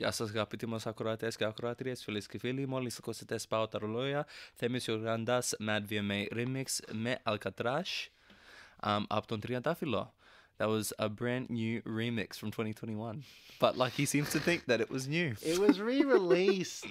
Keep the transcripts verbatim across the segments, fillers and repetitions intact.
Γεια σας αγαπητοί μας ακροατές και ακροατρίες, φίλες και φίλοι. Μόλις ακούσετε Σπάω τα ρολόγια, Θέμης Ιωργάντας, Mad βι εμ έι Remix με Alcatraz um, από τον Τριαντάφυλλο. That was a brand new remix from twenty twenty-one. But like he seems to think that it was new. It was re-released.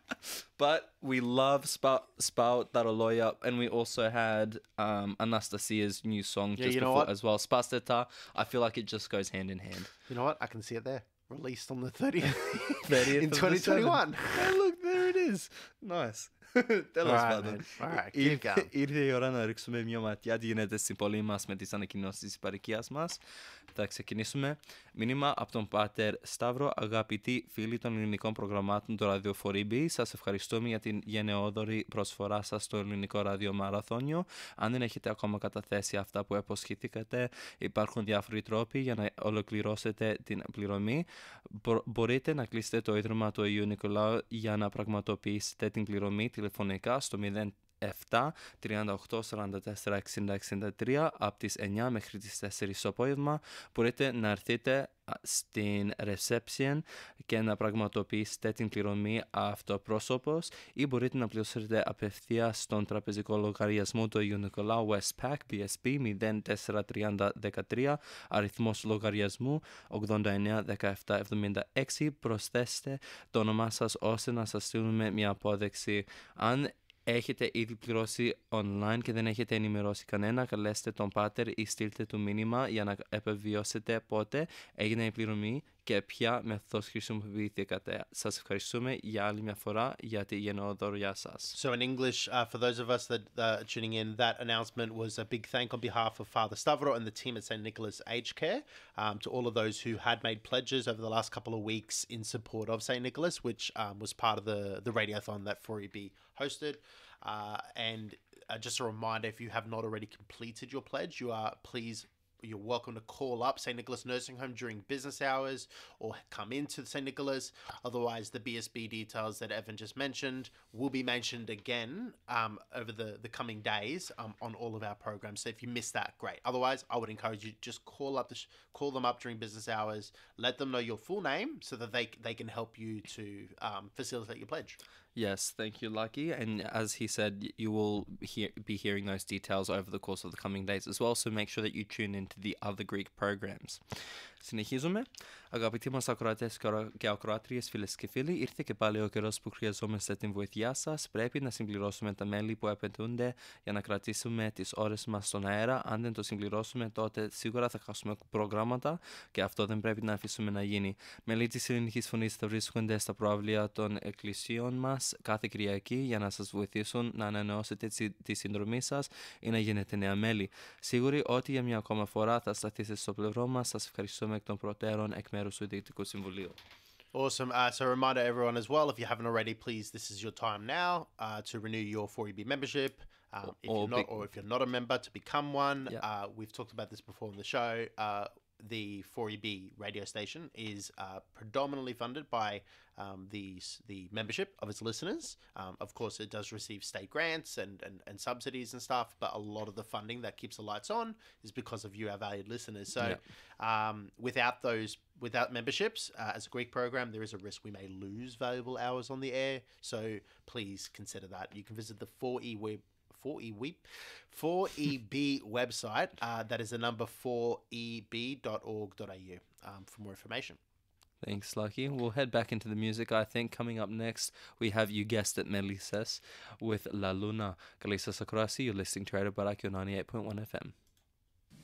But we love Spao, Spao Taroloya, and we also had um, Anastasia's new song Yeah, just you know before what? as well. Spasteta, I feel like it just goes hand in hand. You know what? I can see it there. Released on the thirtieth, thirtieth in of twenty twenty-one. Hey, look, there it is. Nice. Τέλος Alright, πάντων. man. Alright, keep Ήρθε, going. ήρθε η ώρα να ρίξουμε μια ματιά τι γίνεται στην πόλη μας με τις ανακοινώσεις της επαρχίας μας. Θα ξεκινήσουμε. Μήνυμα από τον Πάτερ Σταύρο. Αγαπητοί φίλοι των ελληνικών προγραμμάτων του ραδιοφορήμπη, σας ευχαριστούμε για την γενναιόδορη προσφορά σας στο ελληνικό ραδιομαραθώνιο. Αν δεν έχετε ακόμα καταθέσει αυτά που υποσχεθήκατε, υπάρχουν διάφοροι τρόποι για να ολοκληρώσετε την πληρωμή. Μπο- μπορείτε να κλείσετε το Ίδρυμα του Αγίου Νικολάου για να πραγματοποιήσετε την πληρωμή τηλεφωνικά στο μηδέν επτά τριάντα οκτώ σαράντα τέσσερα εξήντα εξήντα τρία από τις εννιά μέχρι τις τέσσερις το απόγευμα. Μπορείτε να έρθετε στην reception και να πραγματοποιήσετε την πληρωμή αυτοπρόσωπος ή μπορείτε να πληρώσετε απευθείας στον τραπεζικό λογαριασμό του Αγίου Νικολάου Westpac μπι ες πι μηδέν τέσσερα τρία μηδέν τρία, αριθμός λογαριασμού ογδόντα εννιά δεκαεπτά εβδομήντα έξι. Προσθέστε το όνομά σας ώστε να σας στείλουμε μια απόδειξη. Αν έχετε ήδη πληρώσει online και δεν έχετε ενημερώσει κανένα, καλέστε τον Πάτερ ή στείλτε του μήνυμα για να επιβιώσετε πότε έγινε η πληρωμή και ποια μεθόδος χρησιμοποιηθήκατε. Σας ευχαριστούμε για άλλη μια φορά για τη γενναιοδωριά σας. So in English, uh, for those of us that uh, are tuning in, that announcement was a big thank on behalf of Father Stavro and the team at Saint Nicholas Aged Care um, to all of those who had made pledges over the last couple of weeks in support of Saint Nicholas, which um, was part of the, the radiothon that four E B hosted. Uh, and uh, just a reminder, if you have not already completed your pledge, you are please you're welcome to call up Saint Nicholas Nursing Home during business hours or come into Saint Nicholas. Otherwise, the B S B details that Evan just mentioned will be mentioned again um, over the, the coming days um, on all of our programs. So if you missed that, great. Otherwise, I would encourage you to just call up the sh- call them up during business hours. Let them know your full name so that they they can help you to um, facilitate your pledge. Yes, thank you, Lucky. And as he said, you will hear, be hearing those details over the course of the coming days as well. So make sure that you tune into the other Greek programs. Συνεχίζουμε. Αγαπητοί μας ακροατές και ακροάτριες, φίλες και φίλοι, ήρθε και πάλι ο καιρός που χρειαζόμαστε την βοήθειά σας. Πρέπει να συμπληρώσουμε τα μέλη που απαιτούνται για να κρατήσουμε τις ώρες μας στον αέρα. Αν δεν το συμπληρώσουμε, τότε σίγουρα θα χάσουμε προγράμματα και αυτό δεν πρέπει να αφήσουμε να γίνει. Μέλη της Ελληνικής Φωνής θα βρίσκονται στα προαυλία των εκκλησιών μας κάθε Κυριακή για να σας βοηθήσουν να ανανεώσετε τη συνδρομή σας ή να γίνετε νέα μέλη. Σίγουροι ότι για μια ακόμα φορά θα σταθείτε στο πλευρό μας. Σας ευχαριστούμε εκ των προτέρων εκ μέρους του Διοικητικού Συμβουλίου. Awesome. Uh, so a reminder everyone as well, if you haven't already, please, this is your time now uh, to renew your four E B membership. Um, Or- if or you're not, be- or if you're not a member, to become one. Yeah. Uh, we've talked about this before on the show. Uh, the four E B radio station is uh, predominantly funded by um, the the membership of its listeners. Um, of course, it does receive state grants and, and, and subsidies and stuff, but a lot of the funding that keeps the lights on is because of you, our valued listeners. So, Yeah. um, without those, without memberships, uh, as a Greek program, there is a risk we may lose valuable hours on the air. So, please consider that. You can visit the four E web. four E weep four E B website. Uh, that is the number four E B dot org dot A U um, for more information. Thanks, Lucky. We'll head back into the music. I think coming up next, we have, you guessed it, Melisses with La Luna. Kalisa Sakurasi, you're listening to Radio Barakyo ninety-eight point one F M.